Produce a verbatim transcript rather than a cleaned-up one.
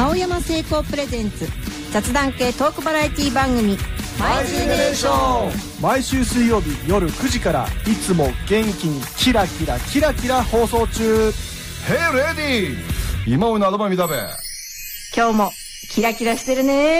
青山成功プレゼンツ雑談系トークバラエティ番組マイジェネレーション。 毎週水曜日夜くじからいつも元気にキラキラキラキラ放送中。 Hey, ready! 今尾のアドバイミだべ。 今日もキラキラしてるね。